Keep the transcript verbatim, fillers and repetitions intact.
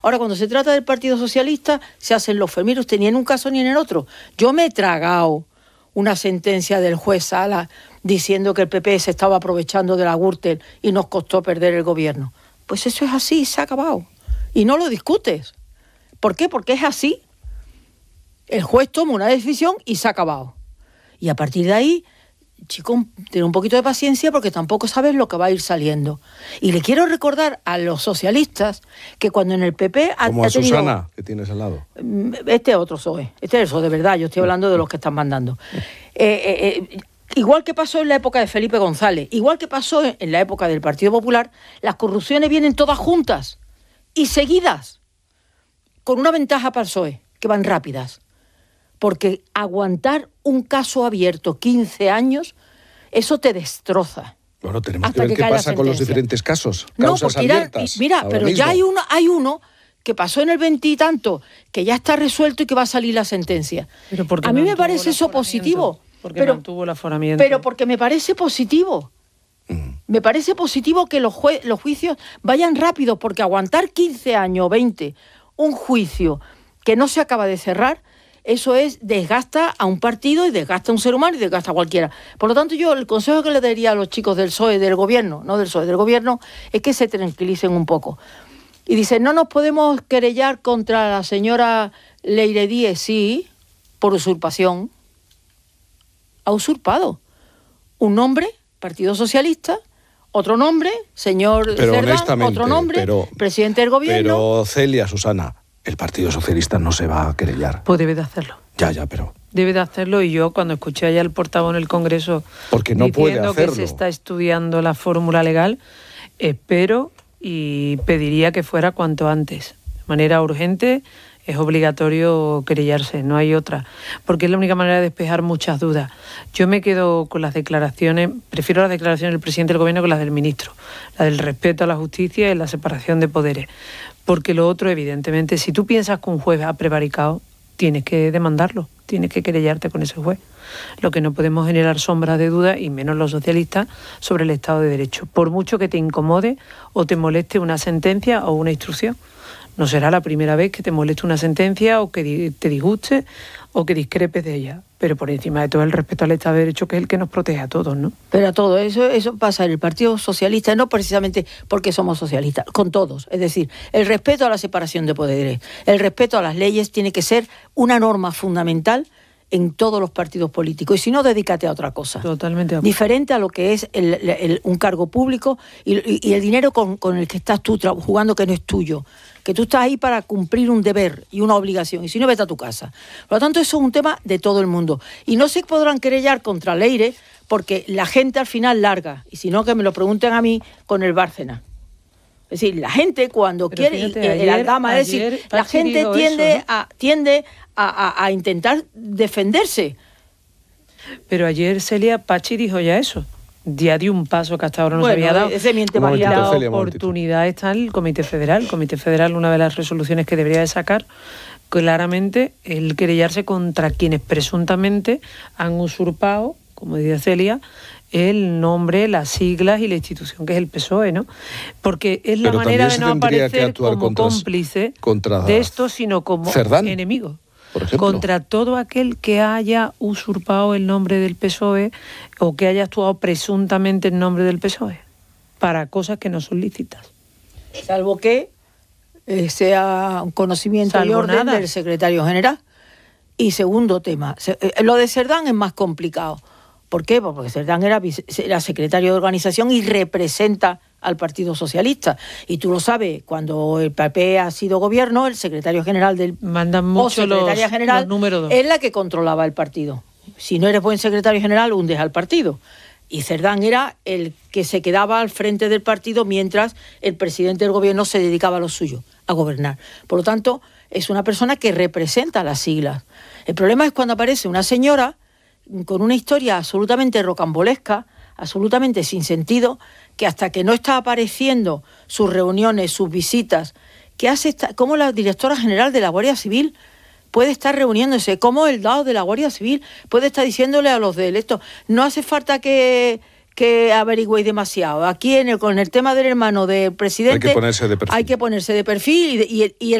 Ahora, cuando se trata del Partido Socialista, se hacen los fermín. Usted ni en un caso ni en el otro. Yo me he tragado una sentencia del juez Sala diciendo que el P P se estaba aprovechando de la Gürtel y nos costó perder el gobierno. Pues eso es así, se ha acabado. Y no lo discutes. ¿Por qué? Porque es así. El juez toma una decisión y se ha acabado. Y a partir de ahí, chico, ten un poquito de paciencia porque tampoco sabes lo que va a ir saliendo. Y le quiero recordar a los socialistas que cuando en el P P... Ha, Como a ha tenido, Susana, que tienes al lado. Este es otro P S O E. Este es el P S O E de verdad. Yo estoy hablando de los que están mandando. Eh, eh, eh, igual que pasó en la época de Felipe González, igual que pasó en la época del Partido Popular, las corrupciones vienen todas juntas y seguidas, con una ventaja para el P S O E, que van rápidas. Porque aguantar un caso abierto quince años, eso te destroza. Bueno, tenemos que ver qué pasa con los diferentes casos, causas no, abiertas. Mira, pero mismo. ya hay uno, hay uno que pasó en el veintitanto, que ya está resuelto y que va a salir la sentencia. Pero porque a mí me parece eso positivo. Porque pero, mantuvo el aforamiento. Pero porque me parece positivo. Mm. Me parece positivo que los, jue- los juicios vayan rápido, porque aguantar quince años o veinte un juicio que no se acaba de cerrar, eso es, desgasta a un partido y desgasta a un ser humano y desgasta a cualquiera. Por lo tanto, yo el consejo que le daría a los chicos del P S O E, del gobierno, no del P S O E, del gobierno, es que se tranquilicen un poco. Y dicen, no nos podemos querellar contra la señora Leire Díez, sí, por usurpación. Ha usurpado un nombre, Partido Socialista, otro nombre, señor pero Cerdán, otro nombre, pero, presidente del gobierno. Pero, Celia, Susana, el Partido Socialista no se va a querellar. Pues debe de hacerlo. Ya, ya, pero... Debe de hacerlo, y yo cuando escuché allá al portavoz en el Congreso porque no diciendo puede hacerlo. que se está estudiando la fórmula legal, espero y pediría que fuera cuanto antes. De manera urgente, es obligatorio querellarse, no hay otra, porque es la única manera de despejar muchas dudas. Yo me quedo con las declaraciones, prefiero las declaraciones del presidente del gobierno que las del ministro, la del respeto a la justicia y la separación de poderes, porque lo otro, evidentemente, si tú piensas que un juez ha prevaricado, tienes que demandarlo, tienes que querellarte con ese juez. Lo que no podemos generar sombras de duda, y menos los socialistas, sobre el Estado de Derecho, por mucho que te incomode o te moleste una sentencia o una instrucción. No será la primera vez que te moleste una sentencia o que te disguste o que discrepes de ella, pero por encima de todo el respeto al Estado de Derecho, que es el que nos protege a todos, ¿no? Pero a todos, eso, eso pasa en el Partido Socialista, no precisamente porque somos socialistas, con todos. Es decir, el respeto a la separación de poderes, el respeto a las leyes tiene que ser una norma fundamental en todos los partidos políticos, y si no, dedícate a otra cosa. Totalmente. Diferente a lo que es el, el, un cargo público y, y, y el dinero con, con el que estás tú jugando, que no es tuyo, que tú estás ahí para cumplir un deber y una obligación, y si no, vete a tu casa. Por lo tanto, eso es un tema de todo el mundo. Y no se podrán querellar contra Leire, porque la gente al final larga, y si no, que me lo pregunten a mí con el Bárcena. Es decir, la gente cuando Pero quiere, fíjate, y, ayer, el algama, es decir, ayer, la gente dijo tiende, eso, ¿no? a, tiende a, a, a intentar defenderse. Pero ayer Celia Pachi dijo ya eso. Ya dio un paso que hasta ahora no bueno, se había dado. Ese miente un más momentito, la Celia, un oportunidad está en el Comité Federal. El Comité Federal, una de las resoluciones que debería de sacar claramente, el querellarse contra quienes presuntamente han usurpado, como decía Celia, el nombre, las siglas y la institución que es el P S O E, ¿no? Porque es la Pero manera de también no se tendría que aparecer actuar como contra- cómplice contra de esto, sino como Cerdán, enemigo. por ejemplo. Contra todo aquel que haya usurpado el nombre del P S O E o que haya actuado presuntamente en nombre del P S O E para cosas que no son lícitas. Salvo que eh, sea un conocimiento Salvo y orden nada. del secretario general. Y segundo tema, se, eh, lo de Cerdán es más complicado. ¿Por qué? Porque Cerdán era, vice, era secretario de organización y representa al Partido Socialista. Y tú lo sabes, cuando el P P ha sido gobierno, el secretario general del Mandan o mucho los, secretaria general los números. es la que controlaba el partido. Si no eres buen secretario general, hundes al partido. Y Cerdán era el que se quedaba al frente del partido mientras el presidente del gobierno se dedicaba a lo suyo, a gobernar. Por lo tanto, es una persona que representa las siglas. El problema es cuando aparece una señora con una historia absolutamente rocambolesca, absolutamente sin sentido, que hasta que no está apareciendo sus reuniones, sus visitas, que hace esta, como la directora general de la Guardia Civil puede estar reuniéndose, como el D A O de la Guardia Civil puede estar diciéndole a los de electos, no hace falta que, que averigüéis demasiado. Aquí en el, con el tema del hermano del presidente hay que ponerse de perfil. Hay que ponerse de perfil y, y, y el